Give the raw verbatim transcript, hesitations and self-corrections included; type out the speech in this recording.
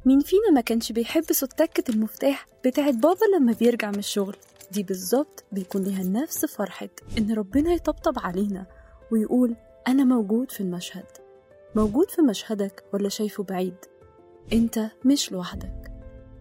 مين فينا ما كانش بيحب صوت تكة المفتاح بتاعت بابا لما بيرجع من الشغل؟ دي بالظبط بيكون ليها نفس فرحة إن ربنا يطبطب علينا ويقول أنا موجود في المشهد. موجود في مشهدك ولا شايفه بعيد؟ أنت مش لوحدك.